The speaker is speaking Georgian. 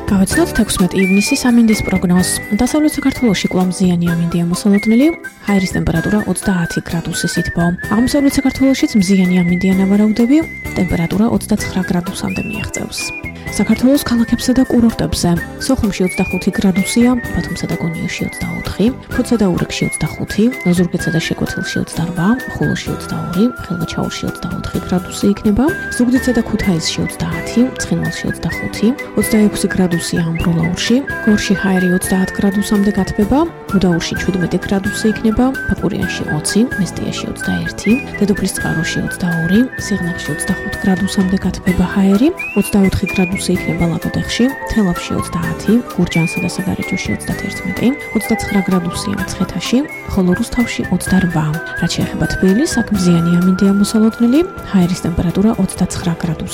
გავეცნოთ 16 ივნისის ამინდის პროგნოზს. დასავლეთ საქართველოში კვლავ მზიანი ამინდია მოსალოდნელი, ჰაერის ტემპერატურა 30 გრადუსი სითბო. აღმოსავლეთ საქართველოშიც მზიანი ამინდია ნავარაუდები, ტემპერატურა 29 გრადუსამდე მიაღწევს. საქართველოს ქალაქებსა და კურორტებზე სოხუმში 25 გრადუსია, ბათუმსა და გონიოში 24, ფოთსა და ურეკში 25, ზუგდიდსა და შეკვეთილში 28, ხულოში 22, ხელვაჩაურში 24 გრადუსი იქნება, ზუგდიდსა და ქუთაისში 30, ცხინვალში 25, 26 გრადუსია ამბროლაურში, გორში ჰაერი 30 გრადუსამდე გათბება, გუდაურში 17 გრადუსი იქნება, ბაკურიანში 20, მესტიაში 21, დედოფლისწყაროში 22, სიღნაღში 25 გრადუსამდე გათბება ჰაერი, 24 გრადუსი იქნება ლაგოდეხში, თელავში 30, გურჯაანსა და საგარეჯოში 31, 29 გრადუსია მცხეთაში, ხოლო რუსთავში 28. რაც შეეხება თბილისს, აქ მზიანი ამინდია მოსალოდნელი, ჰაერის ტემპერატურა 29 გრადუსი.